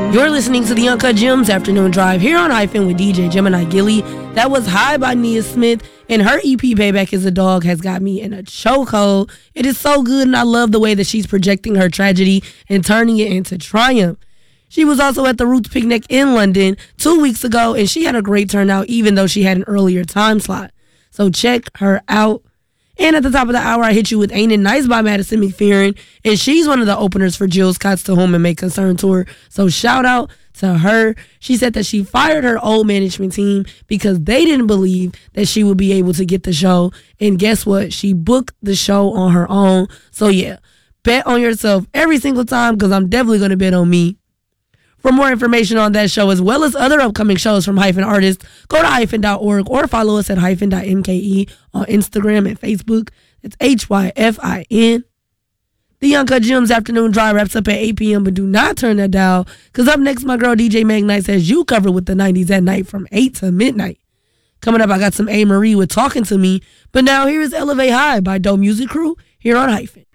You're listening to the Uncut Gems Afternoon Drive here on Hyphen with DJ Gemini Gilly. That was High by Nia Smith, and her EP Payback is a Dog has got me in a chokehold. It is so good, and I love the way that she's projecting her tragedy and turning it into triumph. She was also at the Roots Picnic in London 2 weeks ago, and she had a great turnout even though she had an earlier time slot. So check her out. And at the top of the hour, I hit you with Ain't It Nice by Madison McFerrin. And she's one of the openers for Jill Scott's To Whom It May Concern tour. So shout out to her. She said that she fired her old management team because they didn't believe that she would be able to get the show. And guess what? She booked the show on her own. So yeah, bet on yourself every single time because I'm definitely going to bet on me. For more information on that show, as well as other upcoming shows from Hyphen artists, go to hyphen.org or follow us at hyphen.mke on Instagram and Facebook. It's HYFIN. The Uncut Gems Afternoon Drive wraps up at 8 p.m., but do not turn that dial, because up next, my girl DJ Meg Nice has you covered with the 90s at night from 8 to midnight. Coming up, I got some A. Marie with Talking to Me, but now here is Elevate High by Dope Music Crew here on Hyphen.